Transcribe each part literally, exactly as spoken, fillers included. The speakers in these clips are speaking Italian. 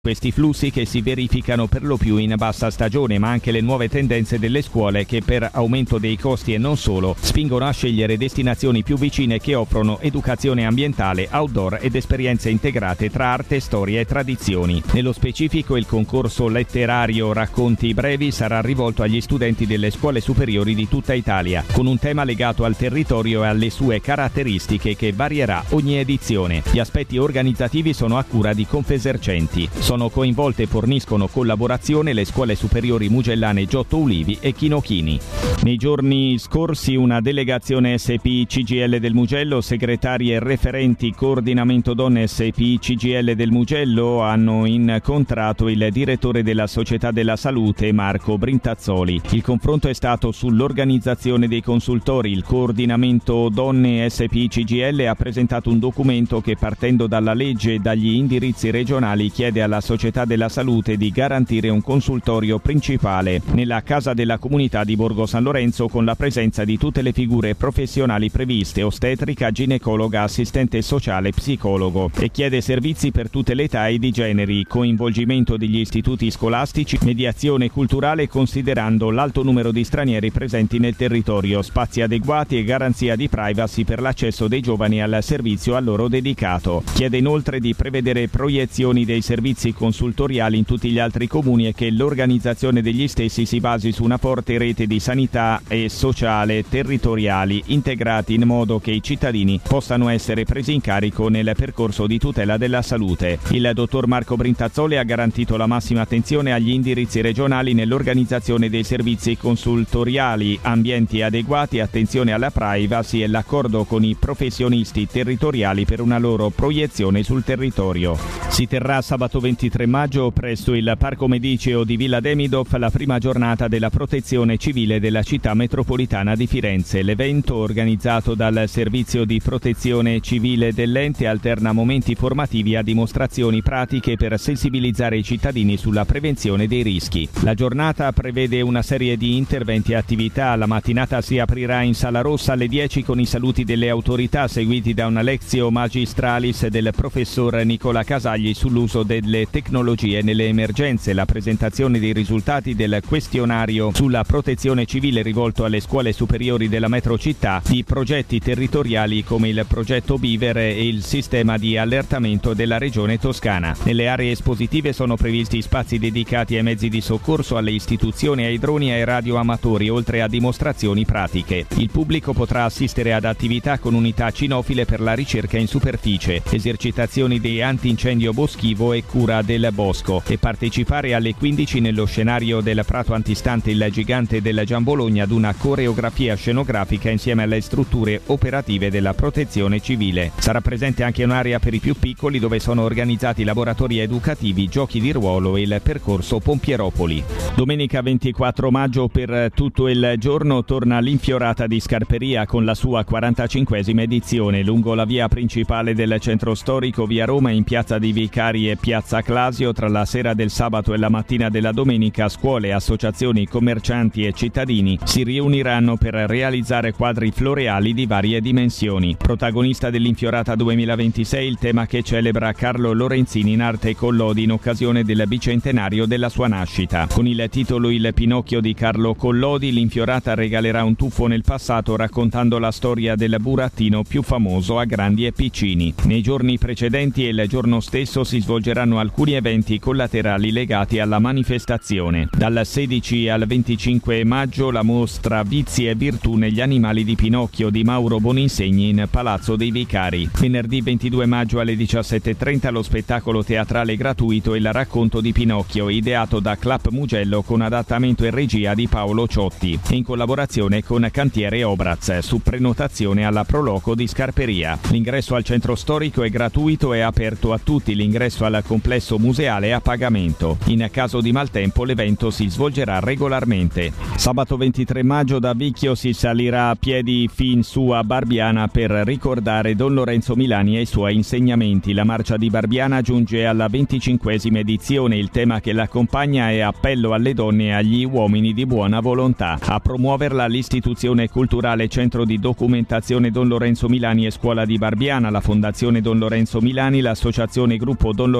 Questi flussi che si verificano per lo più in bassa stagione, ma anche le nuove tendenze delle scuole che per aumento dei costi e non solo spingono a scegliere destinazioni più vicine che offrono educazione ambientale, outdoor ed esperienze integrate tra arte, storia e tradizioni. Nello specifico il concorso letterario Racconti brevi sarà rivolto agli studenti delle scuole superiori di tutta Italia, con un tema legato al territorio e alle sue caratteristiche che varierà ogni edizione. Gli aspetti organizzativi sono a cura di Confesercenti. Sono coinvolte e forniscono collaborazione le scuole superiori Mugellane Giotto Ulivi e Chinochini. Nei giorni scorsi una delegazione S P I C G I L del Mugello, segretarie e referenti coordinamento donne S P I C G I L del Mugello hanno incontrato il direttore della Società della Salute Marco Brintazzoli. Il confronto è stato sull'organizzazione dei consultori. Il coordinamento donne S P I C G I L ha presentato un documento che, partendo dalla legge e dagli indirizzi regionali, chiede alla Società della Salute di garantire un consultorio principale nella Casa della Comunità di Borgo San Lorenzo con la presenza di tutte le figure professionali previste: ostetrica, ginecologa, assistente sociale, psicologo, e chiede servizi per tutte le età e di generi, coinvolgimento degli istituti scolastici, mediazione culturale considerando l'alto numero di stranieri presenti nel territorio, spazi adeguati e garanzia di privacy per l'accesso dei giovani al servizio a loro dedicato. Chiede inoltre di prevedere proiezioni dei servizi consultoriali in tutti gli altri comuni e che l'organizzazione degli stessi si basi su una forte rete di sanità e sociale territoriali integrati in modo che i cittadini possano essere presi in carico nel percorso di tutela della salute. Il dottor Marco Brintazzoli ha garantito la massima attenzione agli indirizzi regionali nell'organizzazione dei servizi consultoriali, ambienti adeguati, attenzione alla privacy e l'accordo con i professionisti territoriali per una loro proiezione sul territorio. Si terrà sabato ventitré maggio presso il Parco Mediceo di Villa Demidov la prima giornata della protezione civile della città metropolitana di Firenze. L'evento, organizzato dal Servizio di Protezione Civile dell'ente, alterna momenti formativi a dimostrazioni pratiche per sensibilizzare i cittadini sulla prevenzione dei rischi. La giornata prevede una serie di interventi e attività. La mattinata si aprirà in Sala Rossa alle dieci con i saluti delle autorità, seguiti da una lectio magistralis del professor Nicola Casagli sull'uso delle tecnologie nelle emergenze, la presentazione dei risultati del questionario sulla protezione civile rivolto alle scuole superiori della metrocittà, di progetti territoriali come il progetto Biver e il sistema di allertamento della regione Toscana. Nelle aree espositive sono previsti spazi dedicati ai mezzi di soccorso, alle istituzioni, ai droni e ai radioamatori, oltre a dimostrazioni pratiche. Il pubblico potrà assistere ad attività con unità cinofile per la ricerca in superficie, esercitazioni di antincendio boschivo e cura del bosco, e partecipare alle quindici nello scenario del prato antistante il gigante del Giambologna ad una coreografia scenografica insieme alle strutture operative della protezione civile. Sarà presente anche un'area per i più piccoli dove sono organizzati laboratori educativi, giochi di ruolo e il percorso Pompieropoli. Domenica ventiquattro maggio per tutto il giorno torna l'Infiorata di Scarperia con la sua quarantacinquesima edizione lungo la via principale del centro storico via Roma, in piazza dei Vicari e piazza Clasio. Tra la sera del sabato e la mattina della domenica scuole, associazioni, commercianti e cittadini si riuniranno per realizzare quadri floreali di varie dimensioni. Protagonista dell'Infiorata duemilaventisei il tema che celebra Carlo Lorenzini in arte Collodi in occasione del bicentenario della sua nascita. Con il titolo Il Pinocchio di Carlo Collodi, l'Infiorata regalerà un tuffo nel passato raccontando la storia del burattino più famoso a grandi e piccini. Nei giorni precedenti e il giorno stesso si svolgeranno alcuni eventi collaterali legati alla manifestazione. Dal sedici al venticinque maggio la mostra Vizi e Virtù negli animali di Pinocchio di Mauro Boninsegni in Palazzo dei Vicari. Venerdì ventidue maggio alle diciassette e trenta lo spettacolo teatrale gratuito Il racconto di Pinocchio, ideato da Club Mugello con adattamento e regia di Paolo Ciotti, in collaborazione con Cantiere Obraz, su prenotazione alla Proloco di Scarperia. L'ingresso al centro storico è gratuito e aperto a tutti. L'ingresso al complesso museale è a pagamento. In caso di maltempo l'evento si svolgerà regolarmente. Sabato ventitré maggio da Vicchio si salirà a piedi fin su a Barbiana per ricordare Don Lorenzo Milani e i suoi insegnamenti. La marcia di Barbiana giunge alla venticinquesima edizione. Il tema che l'accompagna è appello alle donne e agli uomini di buona volontà. A promuoverla l'istituzione culturale Centro di Documentazione Don Lorenzo Milani e Scuola di Barbiana, la Fondazione Don Lorenzo Milani, l'associazione Gruppo Don Lorenzo Milani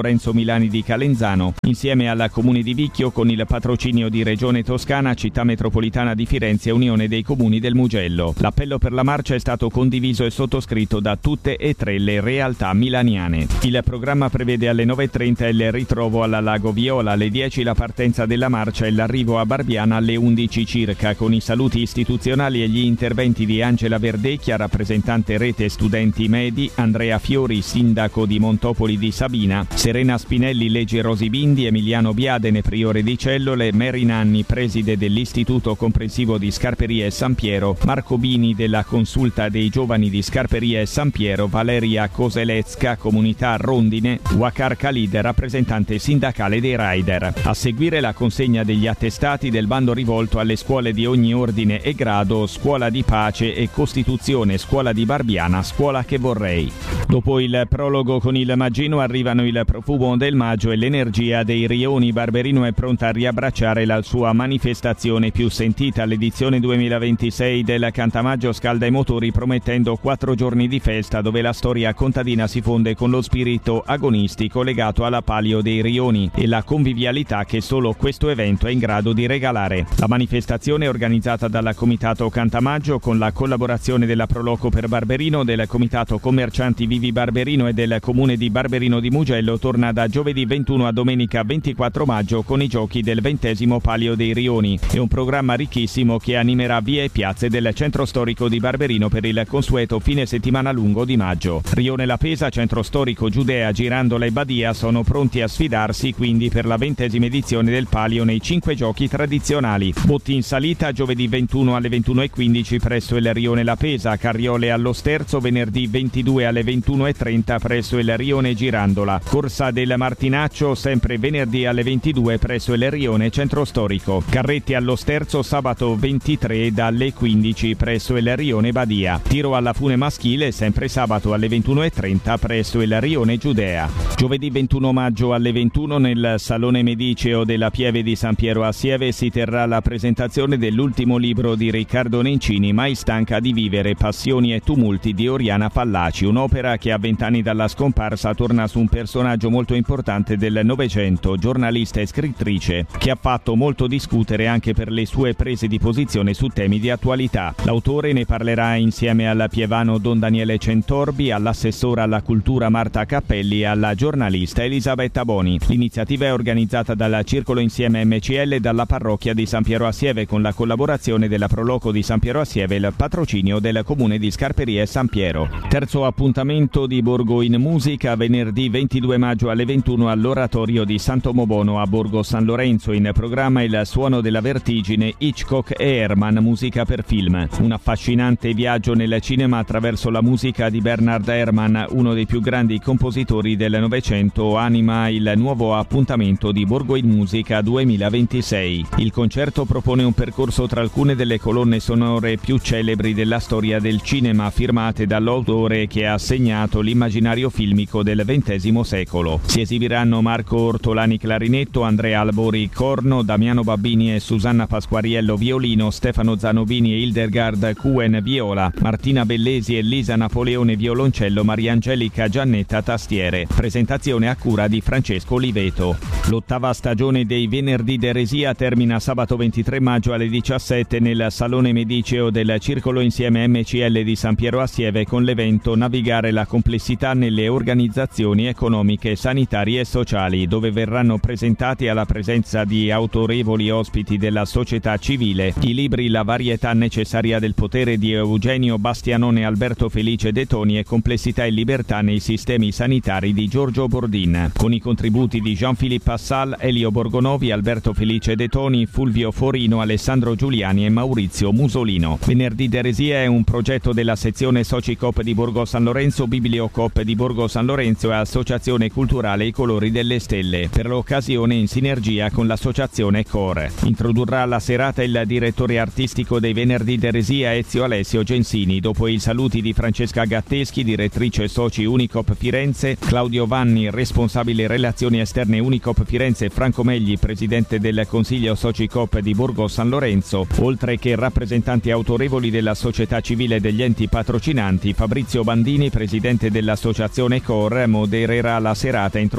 Villani di Calenzano, insieme al Comune di Vicchio con il patrocinio di Regione Toscana, Città Metropolitana di Firenze e Unione dei Comuni del Mugello. L'appello per la marcia è stato condiviso e sottoscritto da tutte e tre le realtà milaniane. Il programma prevede alle nove e trenta il ritrovo alla Lago Viola, alle dieci la partenza della marcia e l'arrivo a Barbiana alle undici circa, con i saluti istituzionali e gli interventi di Angela Verdecchia, rappresentante Rete Studenti Medi, Andrea Fiori, sindaco di Montopoli di Sabina, Serena Spinelli, Legge Rosibindi, Emiliano Biadene, priore di Cellole, Mary Nanni, preside dell'Istituto Comprensivo di Scarperia e San Piero, Marco Bini della Consulta dei Giovani di Scarperia e San Piero, Valeria Koselezka, Comunità Rondine, Wakar Khalid, rappresentante sindacale dei Rider. A seguire la consegna degli attestati del bando rivolto alle scuole di ogni ordine e grado, Scuola di Pace e Costituzione, Scuola di Barbiana, Scuola che vorrei. Dopo il prologo con il maggino arrivano il profumo del maggio e l'energia dei rioni. Barberino è pronta a riabbracciare la sua manifestazione più sentita. L'edizione duemilaventisei del Cantamaggio scalda i motori promettendo quattro giorni di festa dove la storia contadina si fonde con lo spirito agonistico legato alla palio dei rioni e la convivialità che solo questo evento è in grado di regalare. La manifestazione è organizzata dal Comitato Cantamaggio con la collaborazione della Proloco per Barberino, del Comitato Commercianti Vivi Barberino e del Comune di Barberino di Mugello. Torna da giovedì ventuno a domenica ventiquattro maggio con i giochi del ventesimo Palio dei Rioni e un programma ricchissimo che animerà vie e piazze del centro storico di Barberino per il consueto fine settimana lungo di maggio. Rione La Pesa, centro storico, Giudea, Girandola e Badia sono pronti a sfidarsi quindi per la ventesima edizione del Palio nei cinque giochi tradizionali. Botti in salita giovedì ventuno alle ventuno e quindici presso il Rione La Pesa, carriole allo sterzo venerdì ventidue alle ventuno e trenta presso il Rione Girandola, corsa del Martinaccio sempre venerdì alle ventidue presso il Rione Centro Storico, carretti allo sterzo sabato ventitré dalle quindici presso il Rione Badia, tiro alla fune maschile sempre sabato alle ventuno e trenta presso il Rione Giudea. Giovedì ventuno maggio alle ventuno nel Salone Mediceo della Pieve di San Piero a Sieve si terrà la presentazione dell'ultimo libro di Riccardo Nencini, Mai stanca di vivere, passioni e tumulti di Oriana Fallaci, un'opera che a vent'anni dalla scomparsa torna su un personaggio molto importante del Novecento, giornalista e scrittrice, che ha fatto molto discutere anche per le sue prese di posizione su temi di attualità. L'autore ne parlerà insieme al pievano Don Daniele Centorbi, all'assessora alla cultura Marta Cappelli e alla giornalista Elisabetta Boni. L'iniziativa è organizzata dal Circolo Insieme M C L e dalla parrocchia di San Piero a Sieve con la collaborazione della Proloco di San Piero a Sieve e il patrocinio del Comune di Scarperia e San Piero. Terzo appuntamento di Borgo in Musica venerdì ventidue maggio alle ventuno all'Oratorio di Sant'Omobono a Borgo San Lorenzo. In programma Il suono della vertigine, Hitchcock e Herman, musica per film. Un affascinante viaggio nel cinema attraverso la musica di Bernard Herrmann, uno dei più grandi compositori del Novecento, anima il nuovo appuntamento di Borgo in Musica duemilaventisei. Il concerto propone un percorso tra alcune delle colonne sonore più celebri della storia del cinema, firmate dall'autore che ha segnato l'immaginario filmico del ventesimo secolo. Si esibiranno Marco Ortolani clarinetto, Andrea Albori corno, Damiano Babbini e Susanna Pasquariello violino, Stefano Zanovini e Hildegard Cuen viola, Martina Bellesi e Lisa Napoleone violoncello, Maria Angelica Giannetta tastiere. Presentazione a cura di Francesco Oliveto. L'ottava stagione dei Venerdì d'Eresia termina sabato ventitré maggio alle diciassette nel Salone Mediceo del Circolo Insieme M C L di San Piero a Sieve con l'evento Navigare la complessità nelle organizzazioni economiche, sanitarie e sociali, dove verranno presentati alla presenza di autorevoli ospiti della società civile i libri La varietà necessaria del potere di Eugenio Bastianone, Alberto Felice De Toni e Complessità e libertà nei sistemi sanitari di Giorgio Bordin, con i contributi di Jean-Philippe Assal, Elio Borgonovi, Alberto Felice De Toni, Fulvio Forino, Alessandro Giuliani e Maurizio Musolino. Venerdì d'Eresia è un progetto della sezione Socicoop di Borgo San Lorenzo, Bibliocoop di Borgo San Lorenzo e Associazione Culturale I Colori delle Stelle, per l'occasione in sinergia con l'associazione Core. Introdurrà la serata il direttore artistico dei Venerdì d'Eresia Ezio Alessio Gensini, dopo i saluti di Francesca Gatteschi, direttrice soci Unicoop Firenze, Claudio Vanni, responsabile relazioni esterne Unicoop Firenze, e Franco Megli, presidente del Consiglio Socicoop di Borgo San Lorenzo, oltre che rappresentanti autorevoli della società civile e degli enti patrocinanti. Fabrizio Bandini, presidente dell'associazione Core, modererà la serata introducendo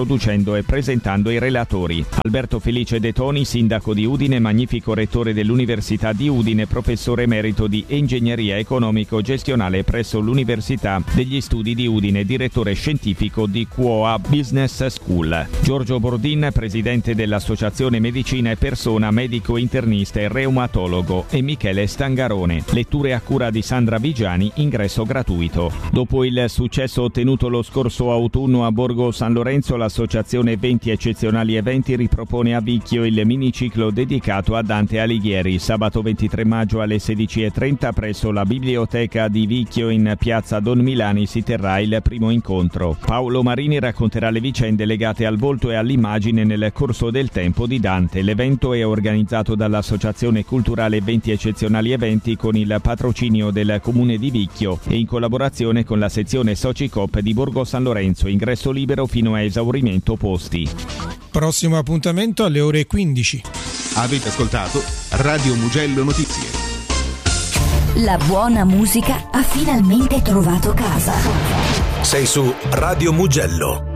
introducendo e presentando i relatori. Alberto Felice De Toni, sindaco di Udine, magnifico rettore dell'Università di Udine, professore emerito di Ingegneria Economico-Gestionale presso l'Università degli Studi di Udine, direttore scientifico di Q O A Business School. Giorgio Bordin, presidente dell'Associazione Medicina e Persona, medico internista e reumatologo, e Michele Stangarone. Letture a cura di Sandra Vigiani, ingresso gratuito. Dopo il successo ottenuto lo scorso autunno a Borgo San Lorenzo, l'associazione Venti Eccezionali Eventi ripropone a Vicchio il miniciclo dedicato a Dante Alighieri. Sabato ventitré maggio alle sedici e trenta presso la biblioteca di Vicchio in piazza Don Milani si terrà il primo incontro. Paolo Marini racconterà le vicende legate al volto e all'immagine nel corso del tempo di Dante. L'evento è organizzato dall'Associazione Culturale Venti Eccezionali Eventi con il patrocinio del Comune di Vicchio e in collaborazione con la sezione Socicoop di Borgo San Lorenzo. Ingresso libero fino a esaurimento posti. Prossimo appuntamento alle ore quindici. Avete ascoltato Radio Mugello Notizie. La buona musica ha finalmente trovato casa. Sei su Radio Mugello.